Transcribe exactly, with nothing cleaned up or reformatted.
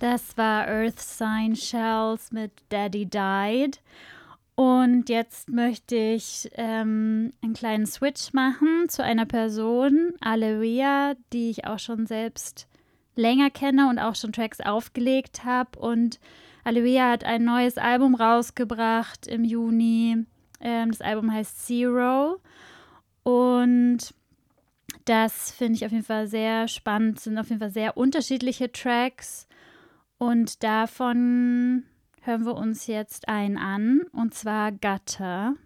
Das war Earth Sign Shells mit Daddy Died. Und jetzt möchte ich ähm, einen kleinen Switch machen zu einer Person, Aleluia, die ich auch schon selbst länger kenne und auch schon Tracks aufgelegt habe. Und Aleluia hat ein neues Album rausgebracht im Juni. Ähm, das Album heißt Zero. Und das finde ich auf jeden Fall sehr spannend. Es sind auf jeden Fall sehr unterschiedliche Tracks. Und davon hören wir uns jetzt einen an, und zwar Gutter.